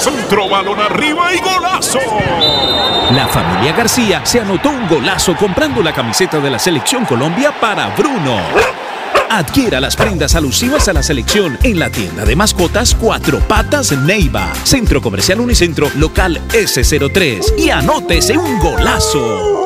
centro, balón arriba y golazo. La familia García se anotó un golazo comprando la camiseta de la Selección Colombia para Bruno. Adquiera las prendas alusivas a la selección en la tienda de mascotas Cuatro Patas Neiva, Centro Comercial Unicentro, local S03, y anótese un golazo.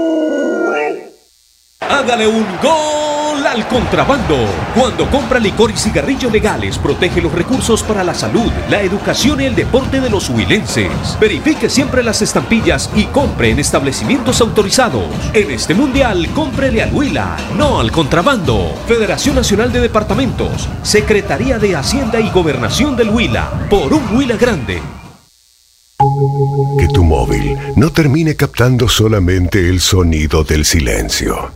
Hágale un gol al contrabando. Cuando compra licor y cigarrillos legales, protege los recursos para la salud, la educación y el deporte de los huilenses. Verifique siempre las estampillas y compre en establecimientos autorizados. En este mundial, cómprele al Huila, no al contrabando. Federación Nacional de Departamentos, Secretaría de Hacienda y Gobernación del Huila, por un Huila grande. Que tu móvil no termine captando solamente el sonido del silencio.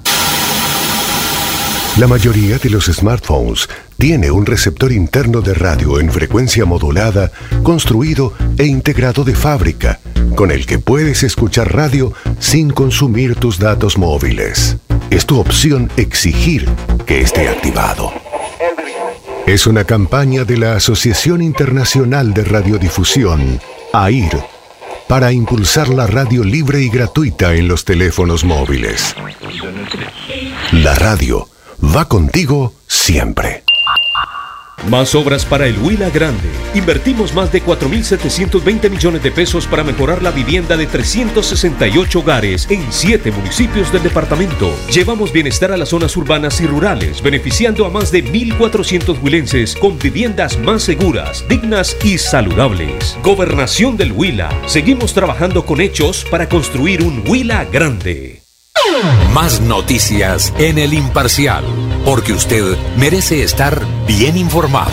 La mayoría de los smartphones tiene un receptor interno de radio en frecuencia modulada, construido e integrado de fábrica, con el que puedes escuchar radio sin consumir tus datos móviles. Es tu opción exigir que esté activado. Es una campaña de la Asociación Internacional de Radiodifusión, AIR, para impulsar la radio libre y gratuita en los teléfonos móviles. La radio va contigo siempre. Más obras para el Huila Grande. Invertimos más de 4.720 millones de pesos para mejorar la vivienda de 368 hogares en 7 municipios del departamento. Llevamos bienestar a las zonas urbanas y rurales, beneficiando a más de 1.400 huilenses con viviendas más seguras, dignas y saludables. Gobernación del Huila. Seguimos trabajando con hechos para construir un Huila Grande. Más noticias en El Imparcial, porque usted merece estar bien informado.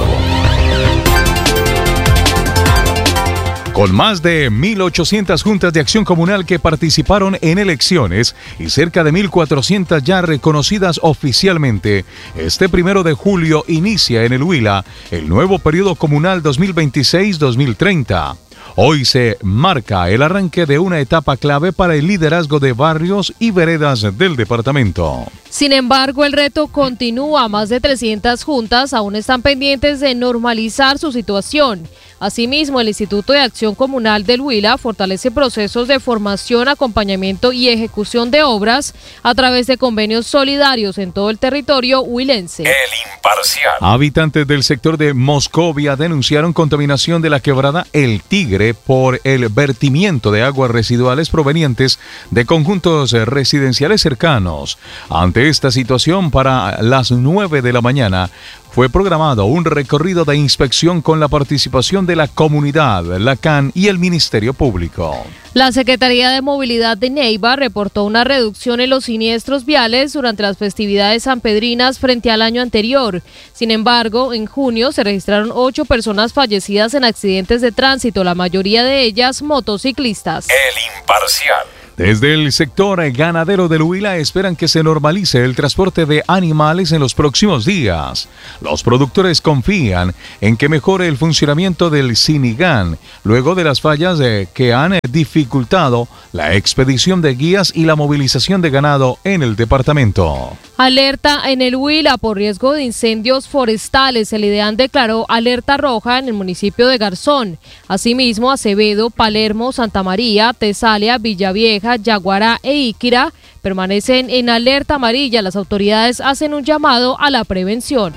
Con más de 1.800 juntas de acción comunal que participaron en elecciones y cerca de 1.400 ya reconocidas oficialmente, este 1 de julio inicia en el Huila el nuevo periodo comunal 2026-2030. Hoy se marca el arranque de una etapa clave para el liderazgo de barrios y veredas del departamento. Sin embargo, el reto continúa. Más de 300 juntas aún están pendientes de normalizar su situación. Asimismo, el Instituto de Acción Comunal del Huila fortalece procesos de formación, acompañamiento y ejecución de obras a través de convenios solidarios en todo el territorio huilense. El Imparcial. Habitantes del sector de Moscovia denunciaron contaminación de la quebrada El Tigre por el vertimiento de aguas residuales provenientes de conjuntos residenciales cercanos. Ante esta situación, para las 9 de la mañana, fue programado un recorrido de inspección con la participación de la comunidad, la CAN y el Ministerio Público. La Secretaría de Movilidad de Neiva reportó una reducción en los siniestros viales durante las festividades sanpedrinas frente al año anterior. Sin embargo, en junio se registraron 8 personas fallecidas en accidentes de tránsito, la mayoría de ellas motociclistas. El Imparcial. Desde el sector ganadero del Huila esperan que se normalice el transporte de animales en los próximos días. Los productores confían en que mejore el funcionamiento del Sinigan, luego de las fallas que han dificultado la expedición de guías y la movilización de ganado en el departamento. Alerta en el Huila por riesgo de incendios forestales. El IDEAN declaró alerta roja en el municipio de Garzón. Asimismo, Acevedo, Palermo, Santa María, Tesalia, Villavieja, Yaguará e Iquira permanecen en alerta amarilla. Las autoridades hacen un llamado a la prevención.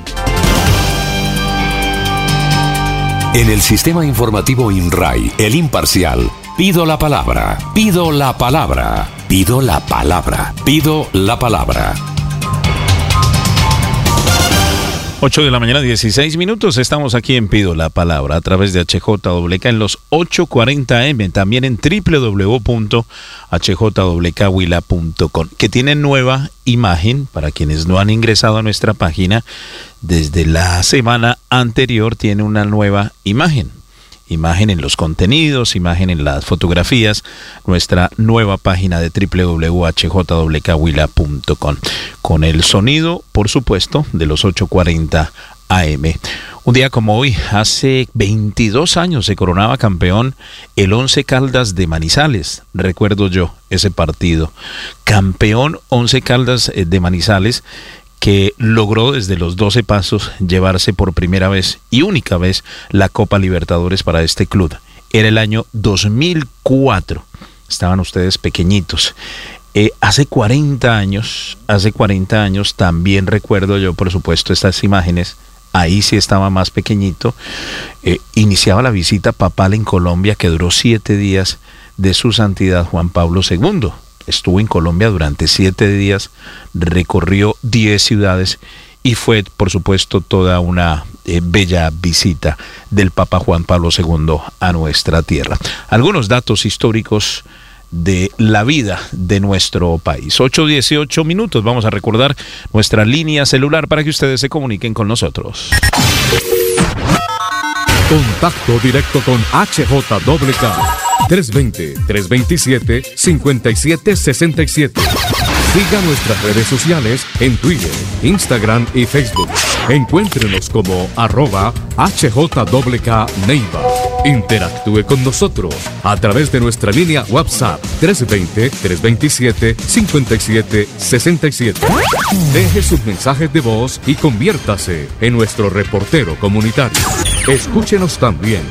En el sistema informativo INRAI, El Imparcial, pido la palabra, pido la palabra, pido la palabra, pido la palabra. 8 de la mañana, 16 minutos. Estamos aquí en Pido la Palabra a través de HJWK en los 840M, también en www.hjwkhuila.com, que tiene nueva imagen para quienes no han ingresado a nuestra página. Desde la semana anterior tiene una nueva imagen en los contenidos, imagen en las fotografías, nuestra nueva página de www.hjwkhuila.com, con el sonido, por supuesto, de los 840 AM. Un día como hoy, hace 22 años se coronaba campeón el Once Caldas de Manizales. Recuerdo yo ese partido. Campeón Once Caldas de Manizales, que logró desde los 12 pasos llevarse por primera vez y única vez la Copa Libertadores para este club. era el año 2004. Estaban ustedes pequeñitos. Hace 40 años también recuerdo yo, por supuesto, estas imágenes. Ahí sí estaba más pequeñito. Iniciaba la visita papal en Colombia, que duró 7 días, de su santidad Juan Pablo II. Estuvo en Colombia durante 7 días, recorrió 10 ciudades y fue, por supuesto, toda una bella visita del Papa Juan Pablo II a nuestra tierra. Algunos datos históricos de la vida de nuestro país. 8:18 minutos. Vamos a recordar nuestra línea celular para que ustedes se comuniquen con nosotros. Contacto directo con HJWK 320-327-5767. Siga nuestras redes sociales en Twitter, Instagram y Facebook. Encuéntrenos como @HJWK Neiva. Interactúe con nosotros a través de nuestra línea WhatsApp 320-327-5767. Deje sus mensajes de voz y conviértase en nuestro reportero comunitario. Escúchenos también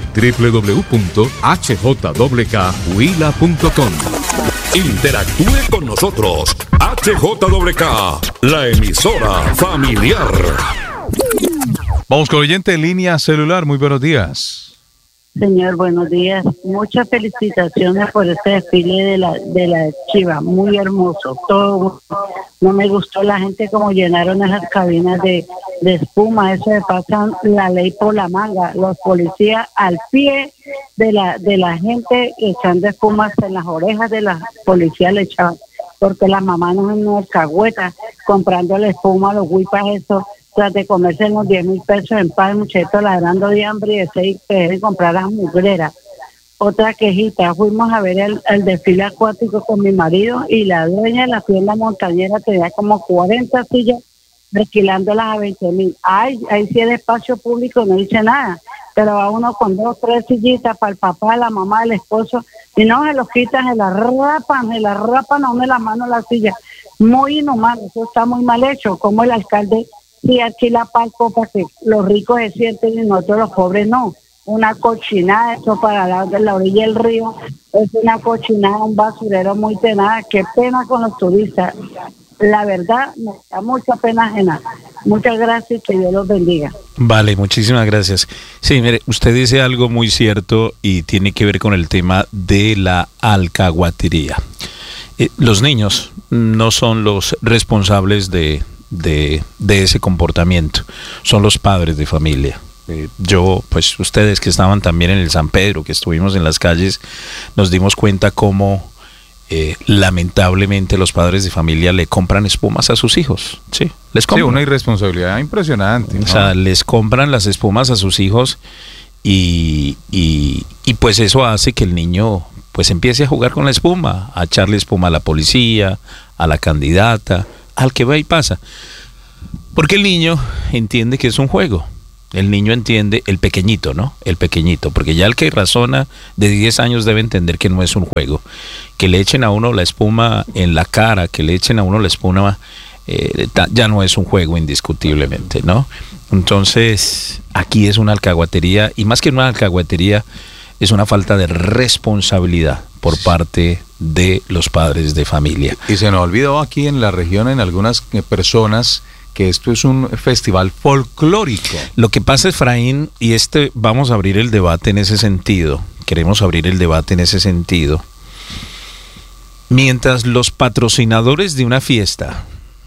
www.hjwkhuila.com. Interactúe con nosotros. HJWK, la emisora familiar. Vamos con el oyente en línea celular. Muy buenos días. Señor, buenos días. Muchas felicitaciones por este desfile de la Chiva. Muy hermoso. Todo. No me gustó la gente como llenaron esas cabinas de espuma. Eso de pasan la ley por la manga. Los policías al pie de la gente echando espumas en las orejas de las policías le echaban. Porque las mamás no en alcahuetas comprándole espuma a los huipas esos. Tras de comerse unos 10,000 pesos en paz, muchachos ladrando de hambre y de 6 pesos y comprar las mugreras. Otra quejita, fuimos a ver el desfile acuático con mi marido y la dueña de la tienda montañera tenía como 40 sillas alquilándolas a 20,000. Ay, ahí sí el espacio público no dice nada, pero va uno con 2 o 3 sillitas para el papá, la mamá, el esposo, y no se los quitan, se las rapan a uno de las manos la silla. Muy inhumano, eso está muy mal hecho, como el alcalde sí alquila palco para que los ricos se sienten y nosotros los pobres no. Una cochinada, eso para la orilla del río, es una cochinada, un basurero muy tenaz. Qué pena con los turistas. La verdad, me da mucha pena ajena. Muchas gracias y que Dios los bendiga. Vale, muchísimas gracias. Sí, mire, usted dice algo muy cierto y tiene que ver con el tema de la alcahuatería. Los niños no son los responsables de ese comportamiento, son los padres de familia. Yo, pues ustedes que estaban también en el San Pedro, que estuvimos en las calles, nos dimos cuenta cómo lamentablemente los padres de familia le compran espumas a sus hijos. Sí, les compran. Sí, una irresponsabilidad impresionante, ¿no? O sea, les compran las espumas a sus hijos y pues eso hace que el niño pues empiece a jugar con la espuma, a echarle espuma a la policía, a la candidata, al que va y pasa. Porque el niño entiende que es un juego. El niño entiende, el pequeñito, ¿no? El pequeñito, porque ya el que razona de 10 años debe entender que no es un juego. Que le echen a uno la espuma en la cara, que le echen a uno la espuma, ya no es un juego indiscutiblemente, ¿no? Entonces, aquí es una alcahuetería, y más que una alcahuetería, es una falta de responsabilidad por parte de los padres de familia. Y se nos olvidó aquí en la región, en algunas personas, que esto es un festival folclórico. Lo que pasa, Efraín, y vamos a abrir el debate en ese sentido, queremos abrir el debate en ese sentido. Mientras los patrocinadores de una fiesta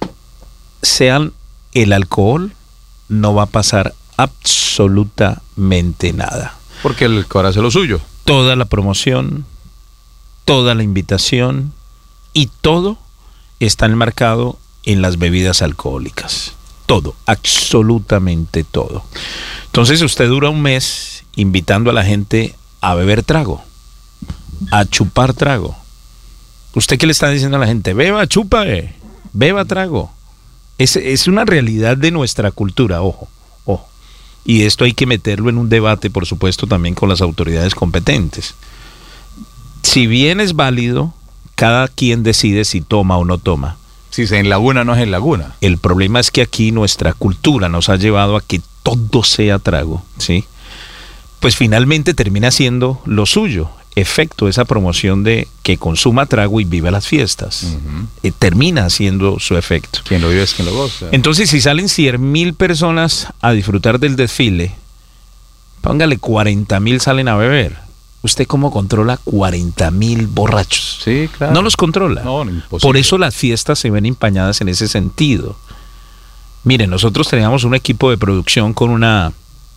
sean el alcohol, no va a pasar absolutamente nada. Porque el alcohol hace lo suyo. Toda la promoción, toda la invitación y todo está enmarcado en las bebidas alcohólicas. Todo, absolutamente todo. Entonces usted dura un mes invitando a la gente a beber trago, a chupar trago. ¿Usted qué le está diciendo a la gente? Beba, chupa, beba trago. Es una realidad de nuestra cultura, ojo. Y esto hay que meterlo en un debate, por supuesto, también con las autoridades competentes. Si bien es válido, cada quien decide si toma o no toma. Si se enlaguna, no es enlaguna. El problema es que aquí nuestra cultura nos ha llevado a que todo sea trago, ¿sí? pues finalmente termina siendo lo suyo. Efecto, esa promoción de que consuma trago y viva las fiestas. Termina haciendo su efecto. Quien lo vive es quien lo goza. Entonces, si salen 100,000 personas a disfrutar del desfile, póngale 40,000 salen a beber. ¿Usted cómo controla 40,000 borrachos? Sí, claro. No los controla. No, imposible. Por eso las fiestas se ven empañadas en ese sentido. Miren, nosotros teníamos un equipo de producción con una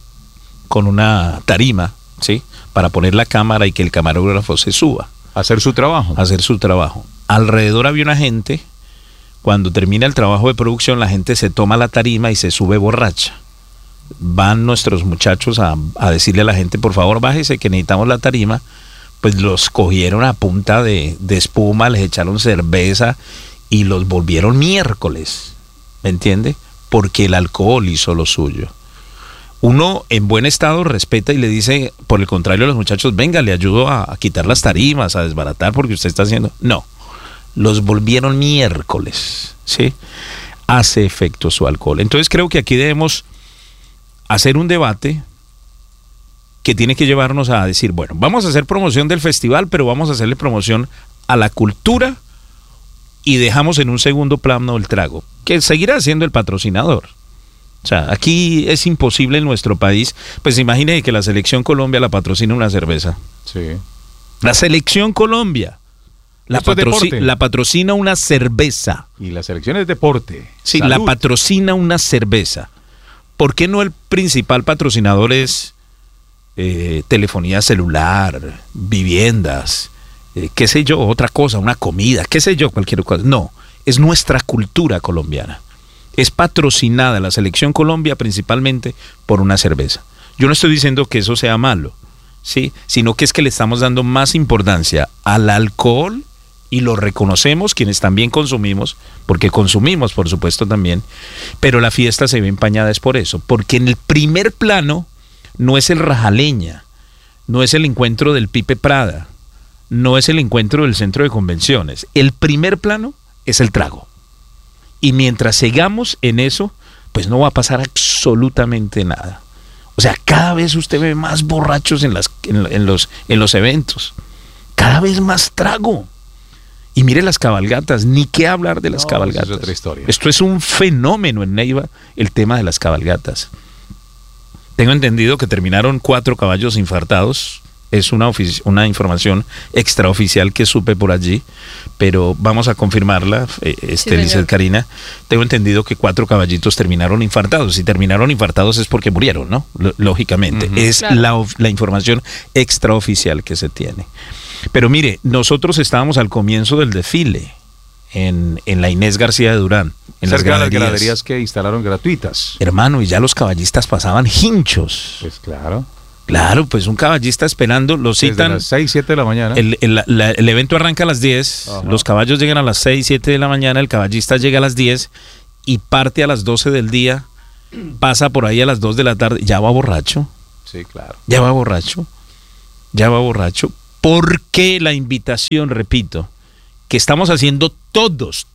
tarima, ¿sí? Para poner la cámara y que el camarógrafo se suba. Hacer su trabajo. Hacer su trabajo. Alrededor había una gente. Cuando termina el trabajo de producción, la gente se toma la tarima y se sube borracha. Van nuestros muchachos a decirle a la gente, por favor, bájese que necesitamos la tarima. Pues los cogieron a punta de espuma, les echaron cerveza y los volvieron miércoles. ¿Me entiende? Porque el alcohol hizo lo suyo. Uno en buen estado respeta y le dice, por el contrario a los muchachos, venga, le ayudo a quitar las tarimas, a desbaratar porque usted está haciendo... No, los volvieron miércoles, ¿sí? Hace efecto su alcohol. Entonces creo que aquí debemos hacer un debate que tiene que llevarnos a decir, bueno, vamos a hacer promoción del festival, pero vamos a hacerle promoción a la cultura y dejamos en un segundo plano el trago, que seguirá siendo el patrocinador. O sea, aquí es imposible en nuestro país. Pues imagine que la Selección Colombia la patrocina una cerveza. Sí. La Selección Colombia la patrocina una cerveza. Y la selección es deporte. Sí, salud. la patrocina una cerveza. ¿Por qué no el principal patrocinador es telefonía celular, viviendas, qué sé yo, otra cosa, una comida, qué sé yo, cualquier cosa? No, es nuestra cultura colombiana. Es patrocinada la Selección Colombia principalmente por una cerveza. Yo no estoy diciendo que eso sea malo, ¿sí? Sino que es que le estamos dando más importancia al alcohol y lo reconocemos quienes también consumimos, porque consumimos por supuesto también, pero la fiesta se ve empañada es por eso, porque en el primer plano no es el Rajaleña, no es el encuentro del Pipe Prada, no es el encuentro del centro de convenciones, el primer plano es el trago. Y mientras sigamos en eso, pues no va a pasar absolutamente nada. O sea, cada vez usted ve más borrachos en los eventos. Cada vez más trago. Y mire las cabalgatas, ni qué hablar de las cabalgatas. Es otra historia. Esto es un fenómeno en Neiva, el tema de las cabalgatas. Tengo entendido que terminaron 4 caballos infartados. Es una información extraoficial que supe por allí, pero vamos a confirmarla, Lizeth Karina. Tengo entendido que 4 caballitos terminaron infartados. Si terminaron infartados es porque murieron, ¿no? Lógicamente. Es claro. la información extraoficial que se tiene. Pero mire, nosotros estábamos al comienzo del desfile en la Inés García de Durán. En las graderías que instalaron gratuitas. Hermano, y ya los caballistas pasaban hinchos. Pues claro. Claro, pues un caballista esperando, lo citan. Desde las 6, 7 de la mañana. El evento arranca a las 10, ajá. Los caballos llegan a las 6, 7 de la mañana, el caballista llega a las 10 y parte a las 12 del día, pasa por ahí a las 2 de la tarde, ya va borracho. Sí, claro. Ya va borracho. Porque la invitación, repito, que estamos haciendo todos,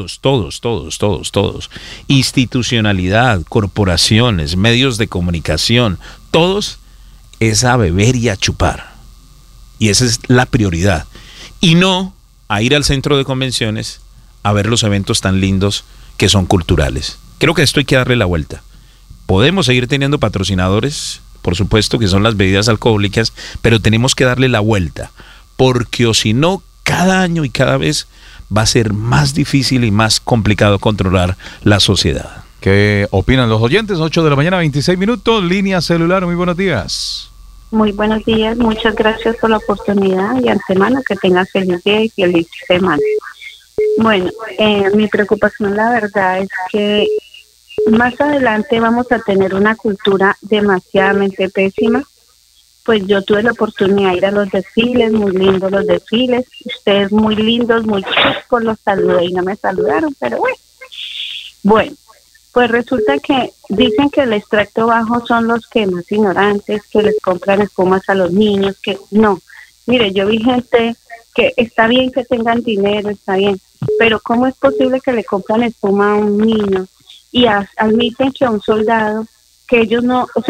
institucionalidad, corporaciones, medios de comunicación, todos, es a beber y a chupar. Y esa es la prioridad. Y no a ir al centro de convenciones a ver los eventos tan lindos que son culturales. Creo que a esto hay que darle la vuelta. Podemos seguir teniendo patrocinadores, por supuesto, que son las bebidas alcohólicas, pero tenemos que darle la vuelta. Porque o si no, cada año y cada vez va a ser más difícil y más complicado controlar la sociedad. ¿Qué opinan los oyentes? 8 de la mañana, 26 minutos, línea celular, muy buenos días. Muy buenos días, muchas gracias por la oportunidad y antemano que tengas feliz día y feliz semana. Bueno, mi preocupación la verdad es que más adelante vamos a tener una cultura demasiadamente pésima. Pues yo tuve la oportunidad de ir a los desfiles, muy lindos los desfiles, ustedes muy lindos, muy chicos, los saludé y no me saludaron, pero bueno. Pues resulta que dicen que el extracto bajo son los que más ignorantes, que les compran espumas a los niños, que no. Mire, yo vi gente que está bien que tengan dinero, está bien, pero ¿cómo es posible que le compran espuma a un niño y admiten que a un soldado, que ellos no, o sea,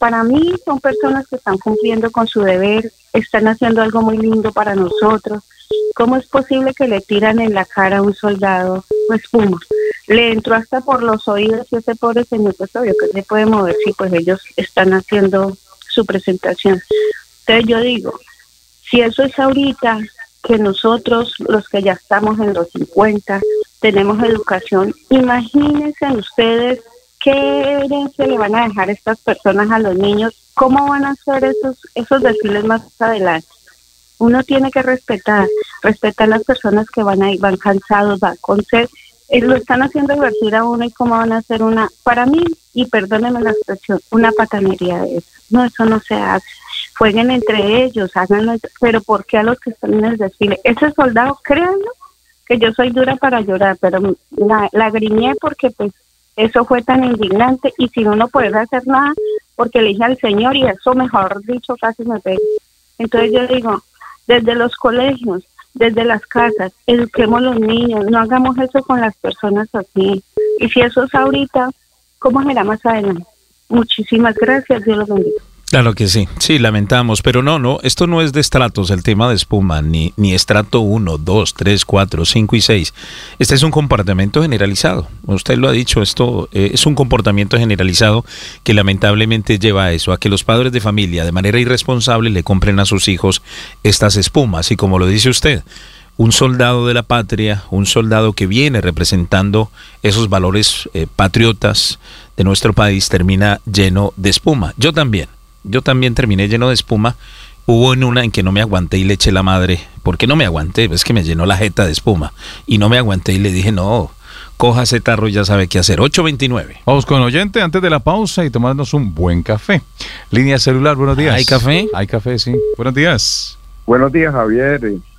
para mí son personas que están cumpliendo con su deber, están haciendo algo muy lindo para nosotros. ¿Cómo es posible que le tiran en la cara a un soldado espuma? Le entró hasta por los oídos y ese pobre señor, pues obvio que se puede mover, sí, pues ellos están haciendo su presentación. Entonces yo digo, si eso es ahorita, que nosotros, los que ya estamos en los 50, tenemos educación, imagínense ustedes qué herencia le van a dejar estas personas a los niños, cómo van a hacer esos desfiles más adelante. Uno tiene que respetar las personas que van ahí, van cansados, van con sed, lo están haciendo divertir a uno y cómo van a hacer para mí, y perdónenme la expresión, una patanería de eso. No, eso no se hace. Jueguen entre ellos, háganlo, pero ¿por qué a los que están en el desfile? Ese soldado, créanlo, que yo soy dura para llorar, pero la griñé porque pues eso fue tan indignante, y si no puede hacer nada porque le dije al Señor, y eso mejor dicho casi me pega. Entonces yo digo, desde los colegios, desde las casas, eduquemos a los niños, no hagamos eso con las personas así. Y si eso es ahorita, ¿cómo será más adelante? Muchísimas gracias, Dios los bendiga. Claro que sí, sí, lamentamos, pero no, esto no es de estratos, el tema de espuma, ni estrato 1, 2, 3, 4, 5 y 6. Este es un comportamiento generalizado, usted lo ha dicho, esto es un comportamiento generalizado que lamentablemente lleva a eso, a que los padres de familia de manera irresponsable le compren a sus hijos estas espumas, y como lo dice usted, un soldado de la patria, un soldado que viene representando esos valores patriotas de nuestro país, termina lleno de espuma. Yo también terminé lleno de espuma. Hubo en una en que no me aguanté y le eché la madre. ¿Por qué no me aguanté? Es que me llenó la jeta de espuma. Y no me aguanté y le dije, no, coja ese tarro y ya sabe qué hacer. 8:29. Vamos con oyente antes de la pausa y tomarnos un buen café. Línea celular, buenos días. ¿Hay café? Hay café, sí. Buenos días. Buenos días, Javier.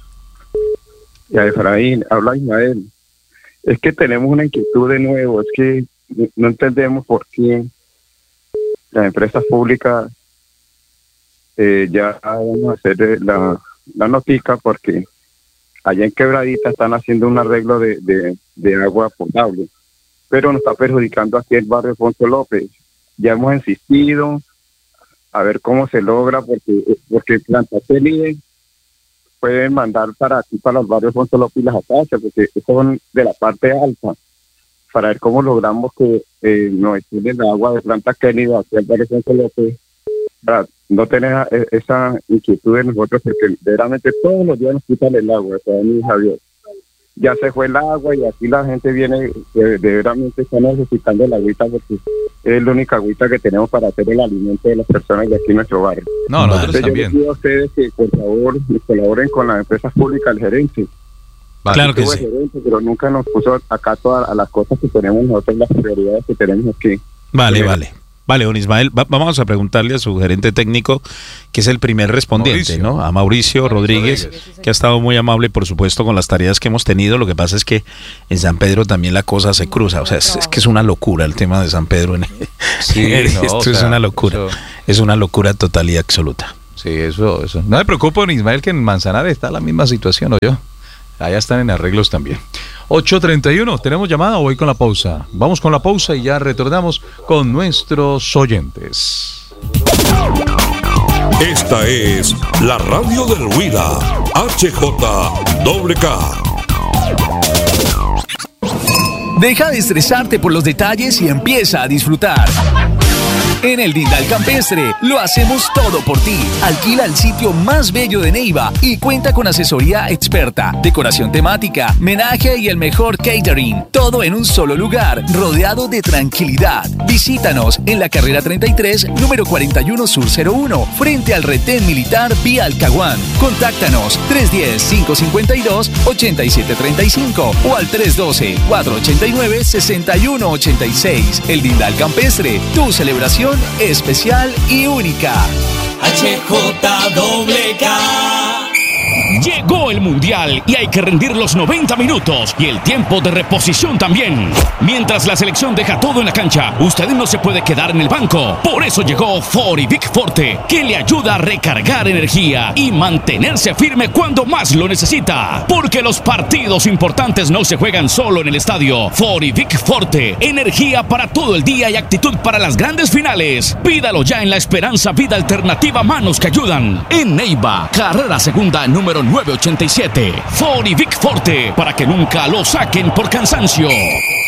Y a Efraín, habla Ismael. Es que tenemos una inquietud de nuevo. Es que no entendemos por qué las empresas públicas ya vamos a hacer la notica, porque allá en Quebradita están haciendo un arreglo de agua potable, pero nos está perjudicando aquí el barrio Alfonso López. Ya hemos insistido a ver cómo se logra, porque Plantatel pueden mandar para aquí, para los barrios Alfonso López y Las Acacias, porque son de la parte alta, para ver cómo logramos que nos estudien el agua de Planta Kennedy hacia el barrio Alfonso López, para no tener esa inquietud de nosotros, porque verdaderamente todos los días nos quitan el agua, Javier. Ya se fue el agua y aquí la gente viene, de verdaderamente está necesitando la agüita, porque es la única agüita que tenemos para hacer el alimento de las personas de aquí en nuestro barrio. No, nosotros también. Yo les pido a ustedes que por favor nos colaboren con las empresas públicas, el gerente. Vale, claro que sí. Gerente, pero nunca nos puso acá todas las cosas que tenemos nosotros, las prioridades que tenemos aquí. Vale, don Ismael, vamos a preguntarle a su gerente técnico, que es el primer respondiente, ¿no? A Mauricio Rodríguez, que ha estado muy amable, por supuesto, con las tareas que hemos tenido. Lo que pasa es que en San Pedro también la cosa se cruza. O sea, es que es una locura el tema de San Pedro. Esto es una locura. Es una locura total y absoluta. Sí, eso. No me preocupo, don Ismael, que en Manzanares está la misma situación, ¿o yo? Allá están en arreglos también. 8:31, ¿tenemos llamada o voy con la pausa? Vamos con la pausa y ya retornamos con nuestros oyentes. Esta es la radio del Huila, HJWK. Deja de estresarte por los detalles y empieza a disfrutar. En el Dindal Campestre lo hacemos todo por ti. Alquila el sitio más bello de Neiva y cuenta con asesoría experta, decoración temática, menaje y el mejor catering. Todo en un solo lugar, rodeado de tranquilidad. Visítanos en la carrera 33, número 41 Sur 01, frente al retén militar vía Alcahuán. Contáctanos 310-552-8735 o al 312-489-6186. El Dindal Campestre, tu celebración especial y única. HJWK. Llegó el Mundial y hay que rendir los 90 minutos y el tiempo de reposición también. Mientras la selección deja todo en la cancha, usted no se puede quedar en el banco. Por eso llegó Forivic Forte, que le ayuda a recargar energía y mantenerse firme cuando más lo necesita. Porque los partidos importantes no se juegan solo en el estadio. Forivic Forte, energía para todo el día y actitud para las grandes finales. Pídalo ya en La Esperanza Vida Alternativa Manos que Ayudan. En Neiva, carrera segunda número 987. Forivic Forte, para que nunca lo saquen por cansancio.